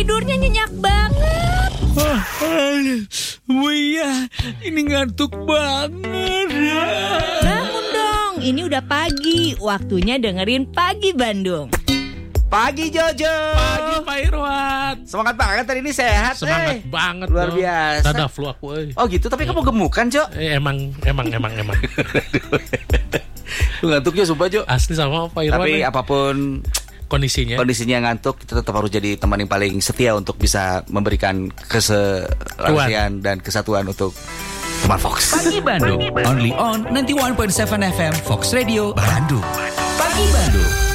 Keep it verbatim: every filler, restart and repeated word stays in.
tidurnya nyenyak banget. Oh, aduh, Buya, ini ngantuk banget. Bangun dong, ini udah pagi. Waktunya dengerin Pagi Bandung. Pagi Jojo. Pagi Pak Irwan. Semangat banget hari ini, sehat. Semangat eh. banget. Luar dong. biasa. Tanda flu aku. Eh. Oh gitu, tapi kamu gemukan, Jo? Eh, emang, emang, emang, emang. Lu ngantuknya sumpah, Jo. Asli sama Pak Irwan. Tapi eh. apapun kondisinya, kondisinya ngantuk, kita tetap harus jadi teman yang paling setia untuk bisa memberikan keselarasan dan kesatuan untuk teman Fox. Pagi Bandung, only on ninety-one point seven F M Fox Radio Bandung. Pagi Bandung.